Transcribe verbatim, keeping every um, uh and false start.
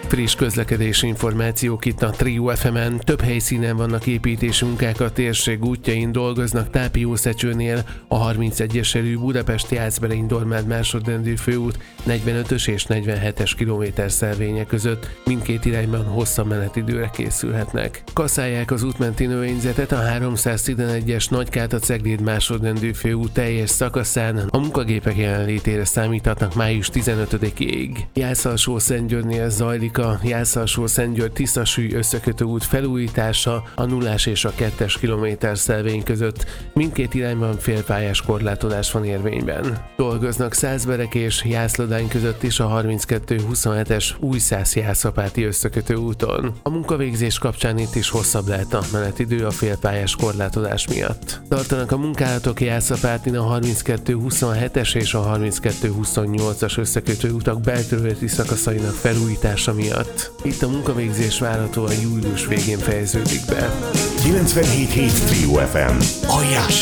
Friss közlekedési információk itt a Trio ef emen. Több helyszínen vannak építési munkák a térség útjain, dolgoznak Tápiószecsőnél, a harmincegyes erő Budapest-Jászberény-Dormád másodrendű főút negyvenötös és negyvenhetes kilométer szelvénye között. Mindkét irányban hosszabb menetidőre készülhetnek. Kaszálják az útmenti növényzetet a háromszáztizenegyes Nagykáta-Cegléd másodrendű főút teljes szakaszán. A munkagépek jelenlétére számíthatnak május tizenötödikéig. Jászalsó-Szentgyörgynél zajlik a Jászalsó-Szentgyörgy-Tiszasúly összekötő út felújítása a nullás és a kettes kilométer szelvény között. Mindkét irányban félpályás korlátozás van érvényben. Dolgoznak Szászberek és Jászladány között is a harminckettő huszonhetes Újszász-Jászapáti összekötő úton. A munkavégzés kapcsán itt is hosszabb lehet a menetidő a félpályás korlátozás miatt. Tartanak a munkálatok Jászapátin a harminckettő huszonhetes és a harminckettő huszonnyolcas összekötő utak belterületi szakaszainak felújítása miatt. Itt a munkavégzés várhatóan július végén fejeződik be. kilencvenhét hét Trio ef em. Aljas!